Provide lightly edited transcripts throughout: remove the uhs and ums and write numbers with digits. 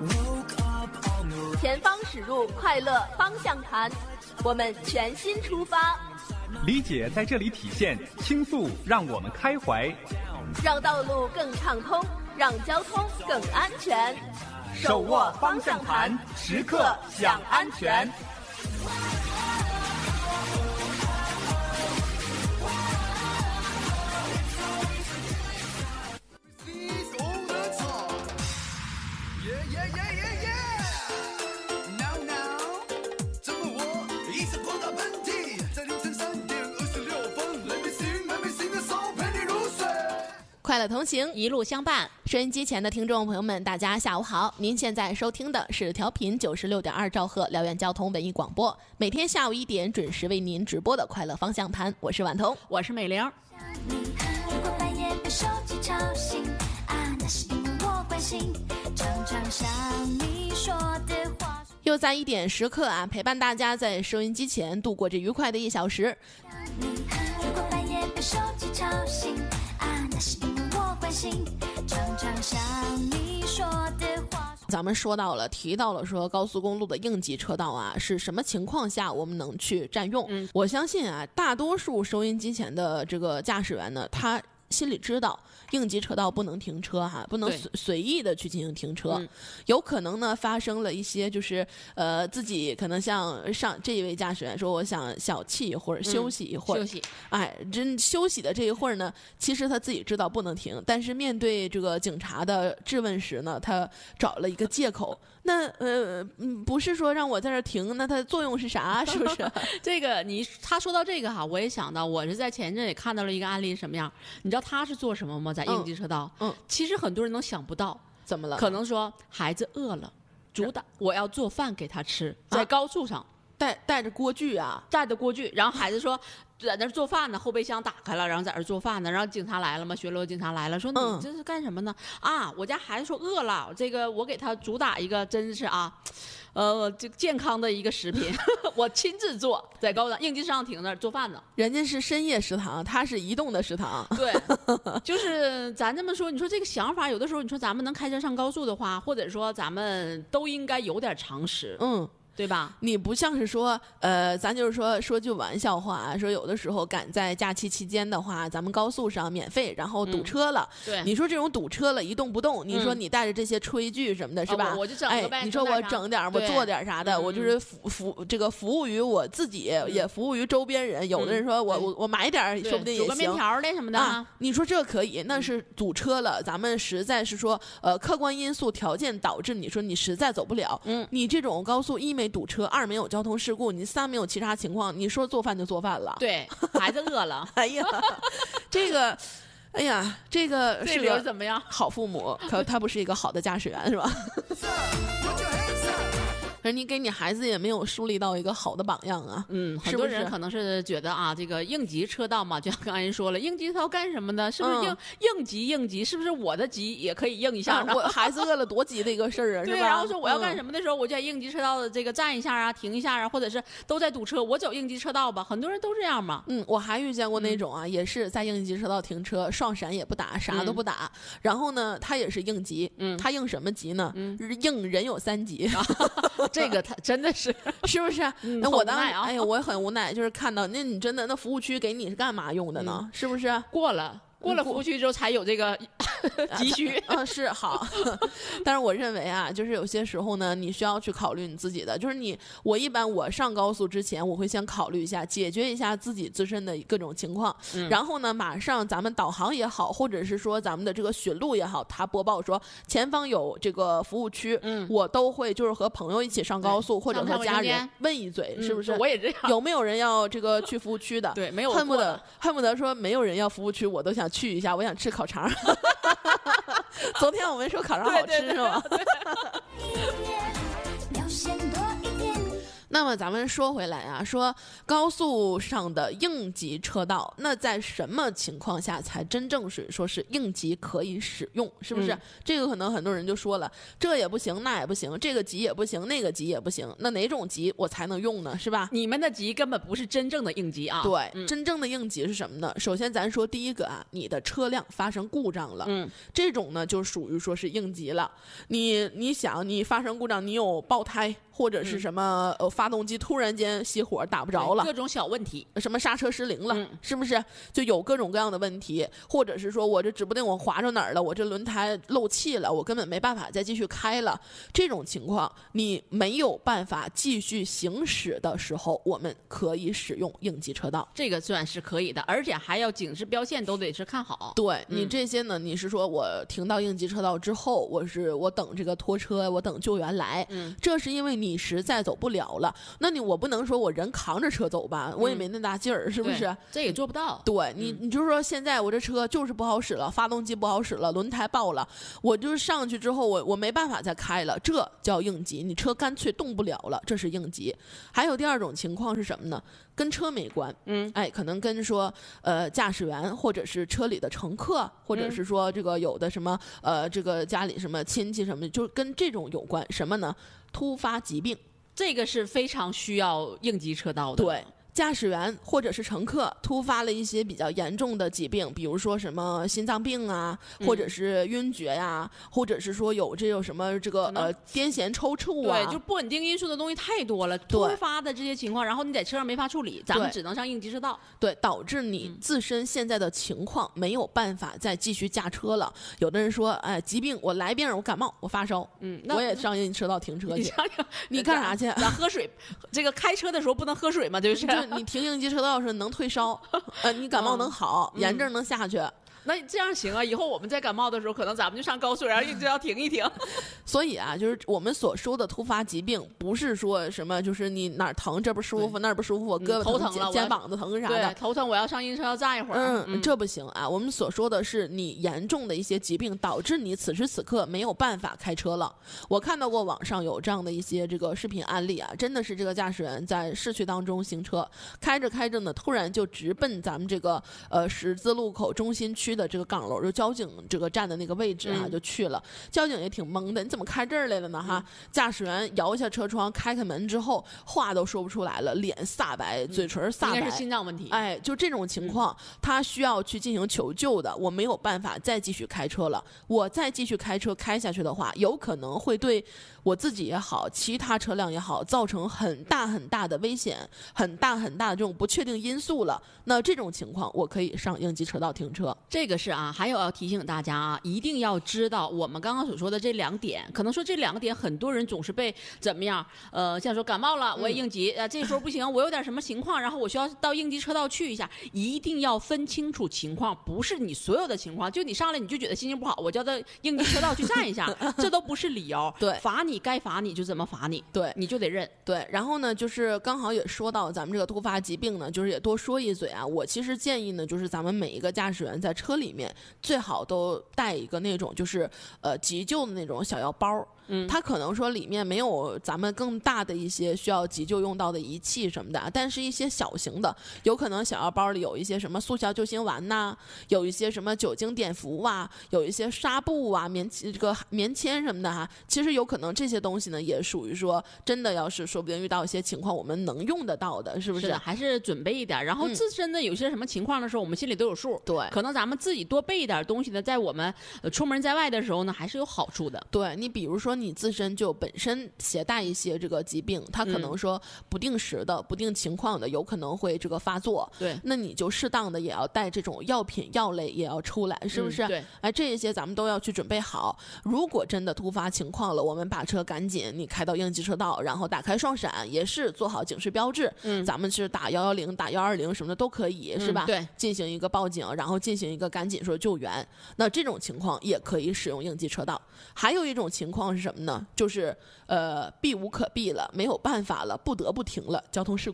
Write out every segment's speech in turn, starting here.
前方驶入快乐方向盘，我们全新出发。 理解在这里体现，倾诉让我们开怀， 让道路更畅通，让交通更安全。 手握方向盘，时刻想安全。 快乐同行， 一路相伴。 收音机前的听众朋友们，大家下午好！您现在收听的是调频96.2兆赫辽源交通文艺广播，每天下午1点准时为您直播的快乐方向盘，我是婉彤， 我是美玲。 如果半夜被手机吵醒啊，那是因为我关心，常常想你说的话。 又在1点时刻啊，陪伴大家在收音机前度过这愉快的1小时。 如果半夜被手机吵醒啊，那是因为我关心，常常想你说的话。 咱们提到了说高速公路的应急车道啊，是什么情况下我们能去占用？我相信啊，大多数收音机前的这个驾驶员呢，他心里知道应急车道不能停车哈，不能随意的去进行停车，有可能呢发生了一些就是自己可能像上这一位驾驶员说我想小憩一会儿休息一会儿，真休息的这一会儿呢，其实他自己知道不能停，但是面对这个警察的质问时呢，他找了一个借口。那不是说让我在这儿停，那它的作用是啥？是不是？ 这个他说到这个哈，我也想到，我是在前阵也看到了一个案例，什么样？你知道他是做什么吗？在应急车道，其实很多人都想不到， 怎么了？ 可能说孩子饿了，我要做饭给他吃，在高速上带着锅具啊， 带着锅具，然后孩子说。在那做饭呢，后备箱打开了，然后在那做饭呢，然后警察来了嘛，巡逻警察来了，说你这是干什么呢？啊，我家孩子说饿了，这个我给他主打一个真是啊，这健康的一个食品，我亲自做，在高档应急车上停那儿做饭呢。 人家是深夜食堂，他是移动的食堂。 对，就是咱这么说，你说这个想法，有的时候你说咱们能开车上高速的话，或者说咱们都应该有点常识。对吧？ 你不像是说，咱就是说句玩笑话啊，说有的时候赶在假期期间的话，咱们高速上免费，然后堵车了。 对， 你说这种堵车了，一动不动，你说你带着这些炊具什么的，是吧？ 我就整个呗。 你说我整点，我做点啥的，我就是服务于我自己，也服务于周边人。有的人说我买点，说不定也行。 煮个面条的什么的啊，你说这可以，那是堵车了，咱们实在是说，客观因素条件导致你说你实在走不了。你这种高速1没堵车，2没有交通事故，你3没有其他情况，你说做饭就做饭了。 对，孩子饿了。 哎呀，这个是个怎么样？ 好父母，可他不是一个好的驾驶员，是吧？而你给你孩子也没有树立到一个好的榜样啊。 很多人可能是觉得啊，这个应急车道嘛，就像刚才人说了，应急车道干什么呢？是不是应急？是不是我的急也可以应一下呢？ 我孩子饿了多急的一个事儿啊， 对， 是吧？ 然后说我要干什么的时候，我就在应急车道的这个站一下啊，停一下啊，或者是都在堵车，我走应急车道吧。很多人都这样嘛。 我还遇见过那种啊，也是在应急车道停车，双闪也不打，啥都不打。然后呢，他也是应急，他应什么急呢？应人有3急。 这个他真的是不是？那我当时哎呀，我很无奈，就是看到那你真的那服务区给你是干嘛用的呢？是不是？ 过了服务区之后才有这个急需是好，但是我认为啊，就是有些时候呢，你需要去考虑你自己的，就是我一般我上高速之前，我会先考虑一下，解决一下自己自身的各种情况，然后呢，马上咱们导航也好，或者是说咱们的这个寻路也好，他播报说前方有这个服务区，我都会就是和朋友一起上高速，或者和家人问一嘴，是不是？ 我也这样， 有没有人要这个去服务区的？ 对，没有， 恨不得说没有人要服务区，我都想去一下，我想吃烤肠。昨天我们说烤肠好吃是吗？ 表现多一点。 那么咱们说回来啊，说高速上的应急车道，那在什么情况下才真正是说是应急可以使用？是不是？这个可能很多人就说了，这也不行，那也不行，这个急也不行，那个急也不行，那哪种急我才能用呢？是吧？ 你们的急根本不是真正的应急啊。 对，真正的应急是什么呢？首先咱说第一个啊，你的车辆发生故障了，这种呢就属于说是应急了。你想，你发生故障，你有爆胎。或者是什么发动机突然间熄火打不着了， 各种小问题， 什么刹车失灵了，是不是就有各种各样的问题？或者是说我这指不定我划着哪儿了，我这轮胎漏气了，我根本没办法再继续开了。这种情况你没有办法继续行驶的时候，我们可以使用应急车道， 这个算是可以的，而且还要警示标线都得是看好。 对，你这些呢，你是说我停到应急车道之后，我等这个拖车，我等救援来，这是因为你实在走不了了，那我不能说我人扛着车走吧，我也没那大劲儿，是不是？ 这也做不到。 对，你就说现在我这车就是不好使了，发动机不好使了，轮胎爆了，我就是上去之后我没办法再开了，这叫应急，你车干脆动不了了，这是应急。还有第二种情况是什么呢？跟车没关，可能跟说驾驶员或者是车里的乘客，或者是说这个有的什么这个家里什么亲戚什么的，就跟这种有关。什么呢？突发疾病， 这个是非常需要应急车道的。 对。驾驶员或者是乘客突发了一些比较严重的疾病，比如说什么心脏病啊，或者是晕厥呀，或者是说有什么这个癫痫抽搐啊， 对，就不稳定因素的东西太多了，突发的这些情况，然后你在车上没法处理，咱们只能上应急车道。 对，导致你自身现在的情况没有办法再继续驾车了。有的人说，哎，疾病我来病，我感冒，我发烧，我也上应急车道停车去。你干啥去？ 咱喝水，这个开车的时候不能喝水吗？对不对？ 你停应急车道是能退烧，你感冒能好，炎症能下去。 那这样行啊！以后我们在感冒的时候，可能咱们就上高速，然后应急要停一停。 所以啊，就是我们所说的突发疾病，不是说什么就是你哪儿疼这不舒服那儿不舒服，我胳膊头疼了， 肩膀子疼啥的。 对，头疼我要上应急车道站一会儿。 这不行啊！我们所说的是你严重的一些疾病导致你此时此刻没有办法开车了。我看到过网上有这样的一些这个视频案例啊，真的是这个驾驶员在市区当中行车，开着呢，突然就直奔咱们这个十字路口中心区的这个岗楼。交警这个站的那个位置啊，就去了。交警也挺懵的，你怎么开这儿来了呢？哈，驾驶员摇下车窗，开门之后，话都说不出来了，脸煞白，嘴唇煞白， 应该是心脏问题。 哎，就这种情况，他需要去进行求救的。我没有办法再继续开车了，我再继续开车开下去的话，有可能会对我自己也好，其他车辆也好，造成很大很大的危险，很大很大的这种不确定因素了。那这种情况，我可以上应急车道停车。 这个是啊，还有要提醒大家啊，一定要知道我们刚刚所说的这2点。可能说这2个点，很多人总是被怎么样？像说感冒了，我也应急，这时候不行，我有点什么情况，然后我需要到应急车道去一下。一定要分清楚情况，不是你所有的情况，就你上来你就觉得心情不好，我就要到应急车道去站一下，这都不是理由。 对， 罚你该罚你就怎么罚你， 对， 你就得认。 对，然后呢，就是刚好也说到咱们这个突发疾病呢，就是也多说一嘴啊。我其实建议呢，就是咱们每一个驾驶员在车里面最好都带一个那种就是急救的那种小药包。它可能说里面没有咱们更大的一些需要急救用到的仪器什么的，但是一些小型的，有可能小药包里有一些什么速效救心丸呐，有一些什么酒精碘伏啊，有一些纱布啊、这个棉签什么的哈。其实有可能这些东西呢，也属于说真的，要是说不定遇到一些情况，我们能用得到的，是不是？ 是的，还是准备一点，然后自身的有些什么情况的时候，我们心里都有数。 对， 可能咱们自己多备一点东西呢，在我们出门在外的时候呢，还是有好处的。 对，你比如说你自身就本身携带一些这个疾病，它可能说不定时的、不定情况的，有可能会这个发作。 对， 那你就适当的也要带这种药品、药类也要出来，是不是？ 对， 哎，这一些咱们都要去准备好。如果真的突发情况了，我们把车赶紧你开到应急车道，然后打开双闪，也是做好警示标志。咱们是打110、打120什么的都可以，是吧？ 对， 进行一个报警，然后进行一个赶紧说救援。那这种情况也可以使用应急车道。还有一种情况是什么呢？就是避无可避了，没有办法了，不得不停了，交通事故。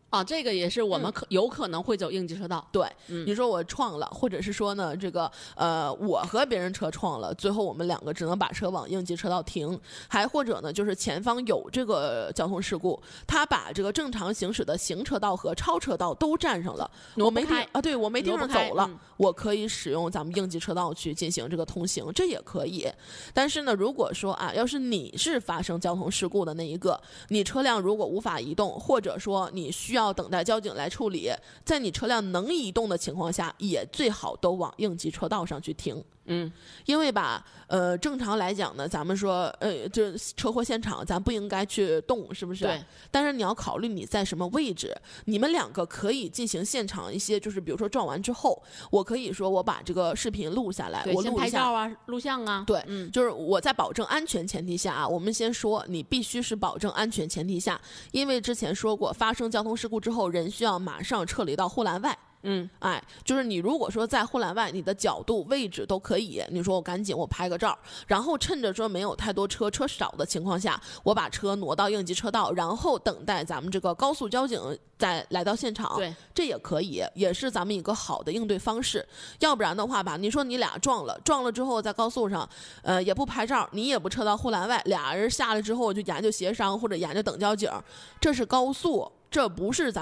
啊，这个也是我们有可能会走应急车道。 对，你说我撞了，或者是说呢，这个我和别人车撞了，最后我们两个只能把车往应急车道停，还或者呢，就是前方有这个交通事故，他把这个正常行驶的行车道和超车道都占上了，我没地啊，对我没地方走了，我可以使用咱们应急车道去进行这个通行，这也可以。但是呢，如果说啊，要是你是发生交通事故的那一个，你车辆如果无法移动，或者说你需要等待交警来处理，在你车辆能移动的情况下，也最好都往应急车道上去停。因为吧，正常来讲呢，咱们说，这车祸现场咱不应该去动，是不是？ 对。 但是你要考虑你在什么位置，你们两个可以进行现场一些，就是比如说撞完之后，我可以说我把这个视频录下来，我录一下， 拍照啊，录像啊。 对，就是我在保证安全前提下啊，我们先说，你必须是保证安全前提下，因为之前说过，发生交通事故之后，人需要马上撤离到护栏外。就是你如果说在护栏外，你的角度位置都可以，你说我赶紧我拍个照，然后趁着说没有太多车少的情况下，我把车挪到应急车道，然后等待咱们这个高速交警再来到现场。 对， 这也可以，也是咱们一个好的应对方式。要不然的话吧，你说你俩撞了之后在高速上，也不拍照，你也不撤到护栏外，俩人下来之后就研究协商或者研究等交警，这是高速，这不是咱